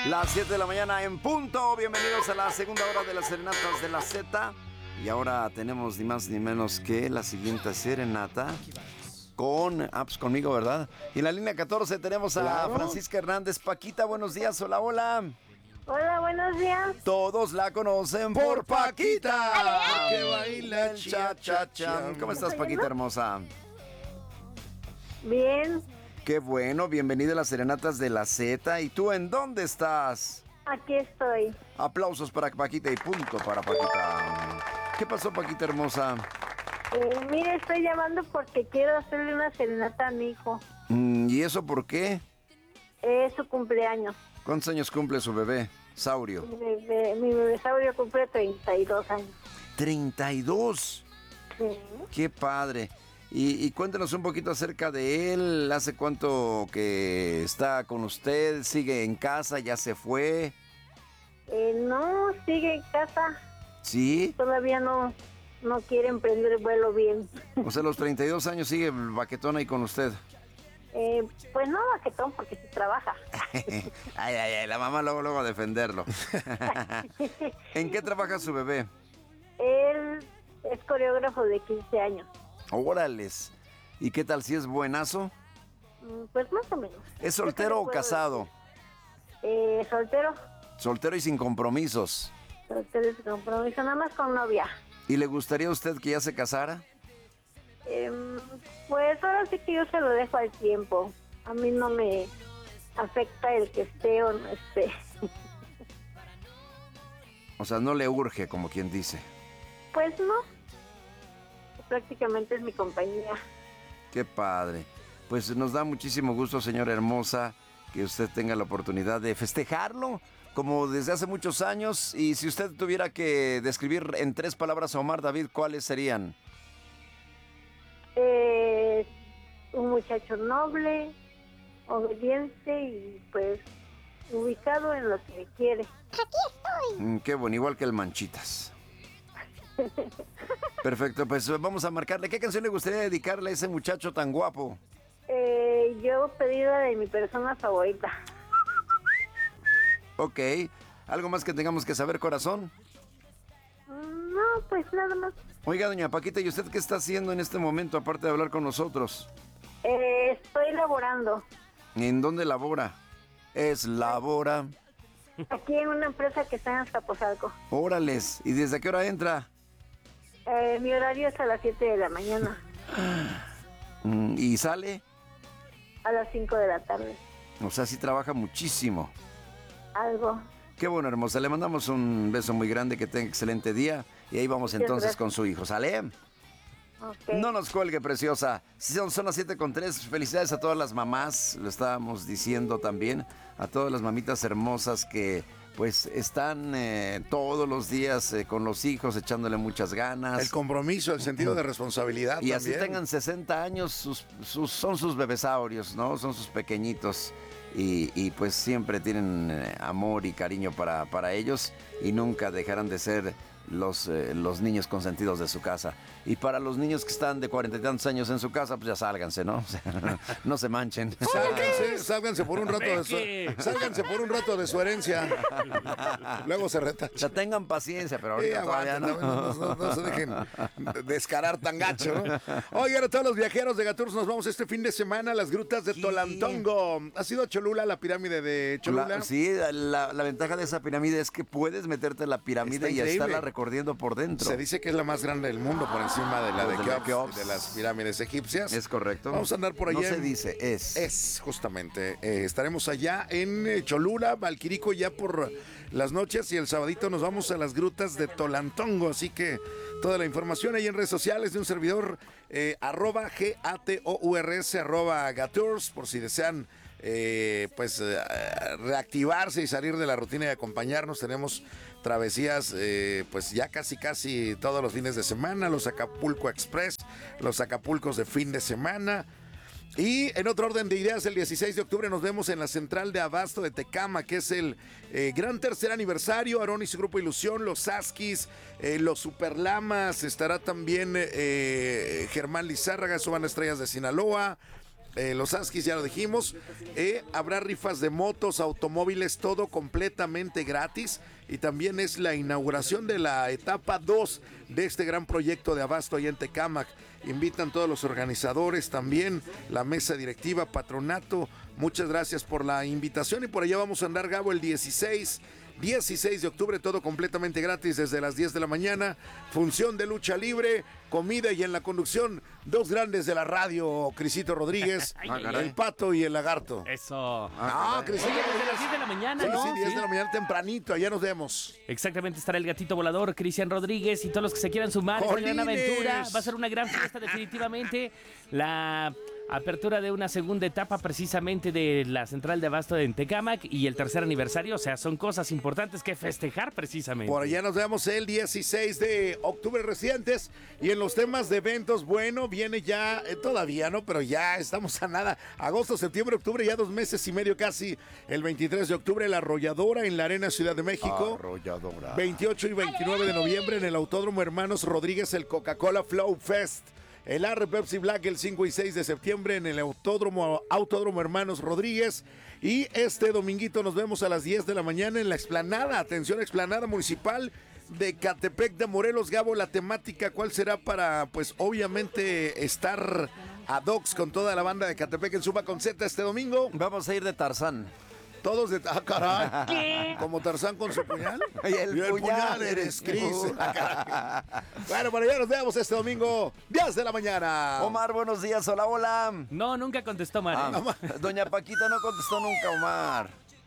Las 7 de la mañana en punto. Bienvenidos a la segunda hora de las serenatas de la Z. Y ahora tenemos ni más ni menos que la siguiente serenata conmigo, ¿verdad? Y en la línea 14 tenemos a Francisca Hernández. Paquita, buenos días. Hola, hola. Hola, buenos días. Todos la conocen por Paquita. Que baila El cha-cha-cha. ¿Cómo estás, Paquita hermosa? Bien, Qué bueno, bienvenida a las serenatas de la Z. ¿Y tú en dónde estás? aquí estoy. Aplausos para Paquita y punto para Paquita. ¿Qué pasó, Paquita hermosa? Mire, estoy llamando porque quiero hacerle una serenata a mi hijo. ¿Y eso por qué? Es su cumpleaños. ¿Cuántos años cumple su bebé, Saurio? Mi bebesaurio cumple 32 años. 32. Sí. Qué padre. Y cuéntanos un poquito acerca de él. ¿Hace cuánto que está con usted? ¿Sigue en casa? ¿Ya se fue? No, sigue en casa. ¿Sí? Todavía no quiere emprender el vuelo bien. O sea, a los 32 años sigue el baquetón ahí con usted. Pues no, baquetón, porque sí trabaja. Ay, la mamá luego a defenderlo. ¿En qué trabaja su bebé? Él es coreógrafo de 15 años. Órales. ¿Y qué tal si es buenazo? Pues más o menos. ¿Es soltero o casado? Soltero. Soltero y sin compromisos. Soltero y sin compromiso, nada más con novia. ¿Y le gustaría a usted que ya se casara? Pues ahora sí que yo se lo dejo al tiempo. A mí no me afecta el que esté o no esté. O sea, no le urge, como quien dice. Pues no. Prácticamente es mi compañía. Qué padre. Pues nos da muchísimo gusto, señora hermosa, que usted tenga la oportunidad de festejarlo, como desde hace muchos años. Y si usted tuviera que describir en 3 palabras a Omar David, ¿cuáles serían? Un muchacho noble, obediente y pues ubicado en lo que quiere. Qué bueno, igual que el Manchitas. Perfecto, pues vamos a marcarle. ¿Qué canción le gustaría dedicarle a ese muchacho tan guapo? Yo pedí la de mi persona favorita. Ok. ¿Algo más que tengamos que saber, corazón? No, pues nada más. Oiga, doña Paquita, ¿y usted qué está haciendo en este momento, aparte de hablar con nosotros? Estoy laborando. ¿En dónde labora? Labora. Aquí en una empresa que está en Azcapotzalco. Órales. ¿Y desde qué hora entra? Mi horario es a las 7 de la mañana. ¿Y sale? A las 5 de la tarde. O sea, sí trabaja muchísimo. Algo. Qué bueno, hermosa. Le mandamos un beso muy grande, que tenga excelente día. Y ahí vamos entonces gracias. con su hijo, ¿sale? Okay. No nos cuelgue, preciosa. Son las 7:03. Felicidades a todas las mamás, lo estábamos diciendo también. A todas las mamitas hermosas que pues están todos los días con los hijos, echándole muchas ganas. El compromiso, el sentido de responsabilidad. Y también. así tengan 60 años, son sus bebesaurios, ¿no? Son sus pequeñitos. Y pues siempre tienen amor y cariño para ellos. Y nunca dejarán de ser los niños consentidos de su casa. Y para los niños que están de 40 y tantos años en su casa, pues ya sálganse, ¿no? O sea, no se manchen. Sálganse por un rato de su herencia. Luego se reta. O sea, tengan paciencia, pero ahorita todavía no se dejen descarar tan gacho, ¿no? Oigan, a todos los viajeros de Gatours, nos vamos este fin de semana a las grutas de Tolantongo. ¿Ha sido Cholula, la pirámide de Cholula? Sí, la ventaja de esa pirámide es que puedes meterte en la pirámide y estarla recorriendo por dentro. Se dice que es la más grande del mundo por encima de la de Keops, de las pirámides egipcias. Es correcto. Vamos a andar por allá. No se dice, es. Es, justamente. Estaremos allá en Cholula, Valquirico, ya por las noches, y el sabadito nos vamos a las grutas de Tolantongo. Así que toda la información ahí en redes sociales de un servidor, @GATOURS, @Gatours, por si desean reactivarse y salir de la rutina y acompañarnos. Tenemos travesías pues ya casi todos los fines de semana, los Acapulco Express, los Acapulcos de fin de semana. Y en otro orden de ideas, el 16 de octubre nos vemos en la central de abasto de Tecama, que es el gran tercer aniversario. Aarón y su grupo Ilusión, los Saskis, los Superlamas, estará también Germán Lizárraga, su banda Estrellas de Sinaloa, los Huskies, ya lo dijimos. Habrá rifas de motos, automóviles, todo completamente gratis. Y también es la inauguración de la etapa 2 de este gran proyecto de abasto allá en Tecámac. Invitan todos los organizadores, también la mesa directiva, patronato. Muchas gracias por la invitación y por allá vamos a andar, Gabo, el 16 de octubre, todo completamente gratis desde las 10 de la mañana. Función de lucha libre, comida y en la conducción, dos grandes de la radio, Crisito Rodríguez, el Pato y el Lagarto. Eso. Crisito. Desde las 10 de la mañana, Sí, ¿no? sí, 10 de la mañana tempranito, allá nos vemos. Exactamente, estará el gatito volador, Cristian Rodríguez y todos los que se quieran sumar a esta gran aventura. Va a ser una gran fiesta, definitivamente. La apertura de una segunda etapa precisamente de la central de abasto en Tecámac y el tercer aniversario, o sea, son cosas importantes que festejar precisamente. Por allá nos vemos el 16 de octubre, residentes. Y en los temas de eventos, bueno, viene ya, todavía no, pero ya estamos a nada. Agosto, septiembre, octubre, ya 2 meses y medio casi. El 23 de octubre, la Arrolladora en la Arena Ciudad de México. Arrolladora. 28 y 29 de noviembre en el Autódromo Hermanos Rodríguez, el Coca-Cola Flow Fest. El AR Pepsi Black el 5 y 6 de septiembre en el Autódromo Hermanos Rodríguez. Y este dominguito nos vemos a las 10 de la mañana en la explanada, atención, explanada municipal de Catepec de Morelos. Gabo, la temática, ¿cuál será para, pues, obviamente, estar ad hoc con toda la banda de Catepec en Suma con Z este domingo? Vamos a ir de Tarzán. Todos de... ¡Ah, caray! ¿Qué? ¿Como Tarzán con su puñal? Y el puñal eres Cris. tú. Bueno, bueno, ya nos vemos este domingo, 10 de la mañana. Omar, buenos días. Hola, hola. No, nunca contestó Mario. Doña Paquita no contestó nunca, Omar.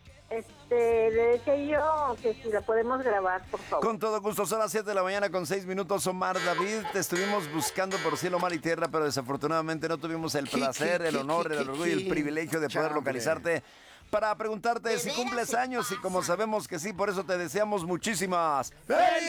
Le decía yo que si la podemos grabar, por favor. Con todo gusto, son las 7 de la mañana con 6 minutos, Omar David. Te estuvimos buscando por cielo, mar y tierra, pero desafortunadamente no tuvimos el placer, el honor, el orgullo y el privilegio de poder localizarte para preguntarte si cumples años y como sabemos que sí, por eso te deseamos muchísimas